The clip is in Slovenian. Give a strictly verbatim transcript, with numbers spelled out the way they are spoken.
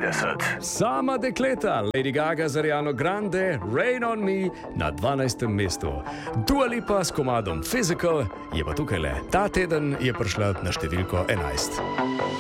trideset. Sama dekleta, Lady Gaga z Ariano Grande, Rain on Me na dvanajstem mestu. Dua Lipa s komadom Physical je pa tukaj le. Ta teden je prišla na številko enajst.